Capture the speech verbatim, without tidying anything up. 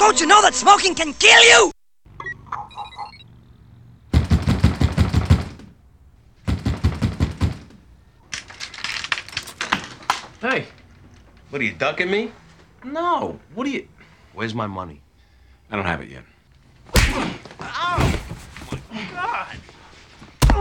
Don't you know that smoking can kill you? Hey, What are you, ducking me? no. What are you... Where's my money? I don't have it yet. Oh, my God.